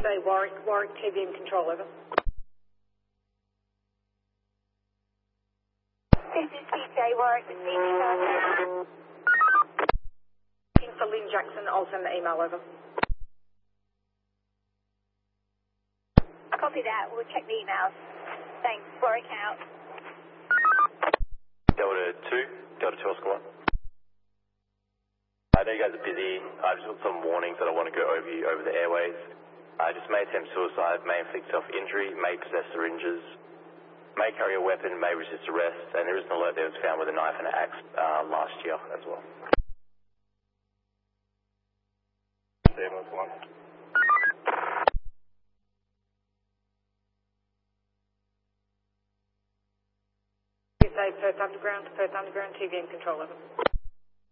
PSA Warwick, TVM control, over. This is PSA Warwick with TV. For Lynn Jackson, I'll send the email over. Copy that. We'll check the emails. Thanks. Warwick out. Delta 2 Oscar 1. I know you guys are busy. I just got some warnings that I want to go over you over the airways. I just may attempt suicide, may inflict self-injury, may possess syringes, may carry a weapon, may resist arrest, and there is an alert that was found with a knife and an axe last year as well. PSA Perth Underground, TVM control, over.